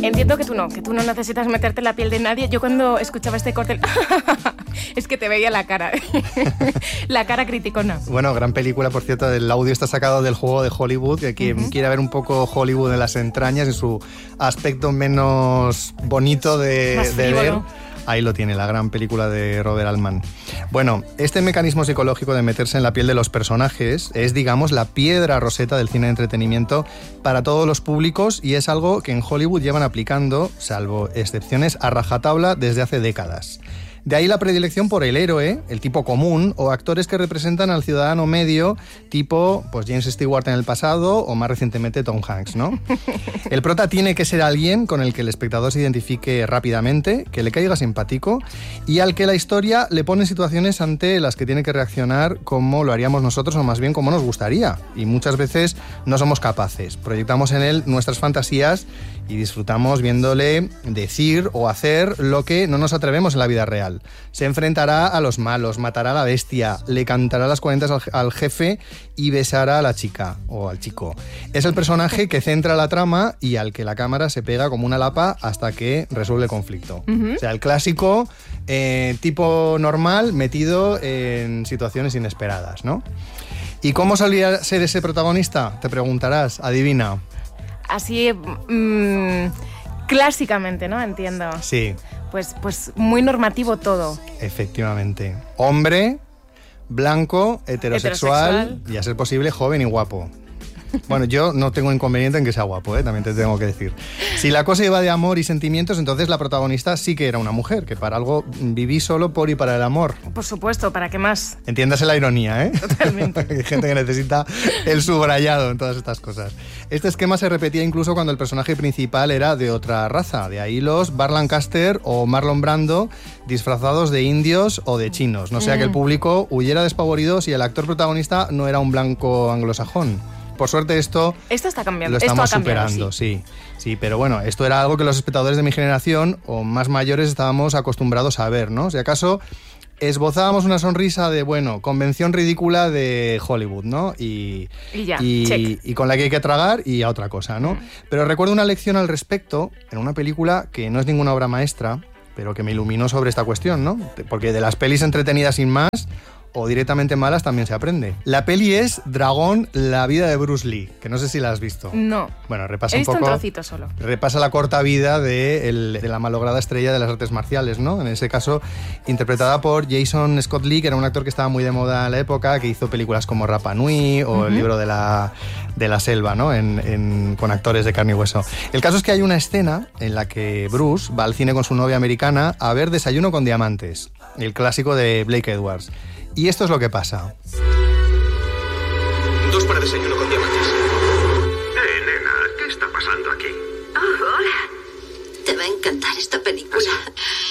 Entiendo que tú no necesitas meterte en la piel de nadie. Yo cuando escuchaba este corte, es que te veía la cara, la cara criticona. Bueno, gran película, por cierto, el audio está sacado del Juego de Hollywood, que quien quiera ver un poco Hollywood en las entrañas, en su aspecto menos bonito de ver, ahí lo tiene, la gran película de Robert Altman. Bueno, este mecanismo psicológico de meterse en la piel de los personajes es, digamos, la piedra roseta del cine de entretenimiento para todos los públicos y es algo que en Hollywood llevan aplicando, salvo excepciones, a rajatabla desde hace décadas. De ahí la predilección por el héroe, el tipo común, o actores que representan al ciudadano medio, tipo pues James Stewart en el pasado o más recientemente Tom Hanks, ¿no? El prota tiene que ser alguien con el que el espectador se identifique rápidamente, que le caiga simpático y al que la historia le pone en situaciones ante las que tiene que reaccionar como lo haríamos nosotros o más bien como nos gustaría. Y muchas veces no somos capaces. Proyectamos en él nuestras fantasías y disfrutamos viéndole decir o hacer lo que no nos atrevemos en la vida real. Se enfrentará a los malos, matará a la bestia, le cantará las 40 al jefe y besará a la chica o al chico. Es el personaje que centra la trama y al que la cámara se pega como una lapa hasta que resuelve el conflicto. O sea, el clásico tipo normal metido en situaciones inesperadas, ¿no? ¿Y cómo solía ser ese protagonista? Te preguntarás, adivina. Así, clásicamente, ¿no? Entiendo. Sí. Pues muy normativo todo. Efectivamente. Hombre, blanco, heterosexual y a ser posible joven y guapo. Bueno, yo no tengo inconveniente en que sea guapo, también te tengo que decir. Si la cosa iba de amor y sentimientos, entonces la protagonista sí que era una mujer, que para algo viví solo por y para el amor. Por supuesto, ¿para qué más? Entiéndase la ironía, ¿eh? Totalmente. Hay gente que necesita el subrayado en todas estas cosas. Este esquema se repetía incluso cuando el personaje principal era de otra raza. De ahí los Burt Lancaster o Marlon Brando disfrazados de indios o de chinos. No sea que el público huyera despavorido si el actor protagonista no era un blanco anglosajón. Por suerte esto está cambiando. Lo estamos esto ha cambiado, superando, sí, pero bueno, esto era algo que los espectadores de mi generación o más mayores estábamos acostumbrados a ver, ¿no? Si acaso esbozábamos una sonrisa de, bueno, convención ridícula de Hollywood, ¿no? Y con la que hay que tragar y a otra cosa, ¿no? Pero recuerdo una lección al respecto en una película que no es ninguna obra maestra, pero que me iluminó sobre esta cuestión, ¿no? Porque de las pelis entretenidas sin más o directamente malas también se aprende. La peli es Dragón, la vida de Bruce Lee, que no sé si la has visto. No. Bueno, repasa He un visto poco. Un trocito solo. Repasa la corta vida de la malograda estrella de las artes marciales, ¿no? En ese caso, interpretada por Jason Scott Lee, que era un actor que estaba muy de moda en la época, que hizo películas como Rapa Nui o El libro de la selva, ¿no? Con actores de carne y hueso. El caso es que hay una escena en la que Bruce va al cine con su novia americana a ver Desayuno con diamantes, el clásico de Blake Edwards. Y esto es lo que pasa. 2 para Desayuno con diamantes. Nena, ¿qué está pasando aquí? Oh, hola. Te va a encantar esta película. ¿Ah, sí?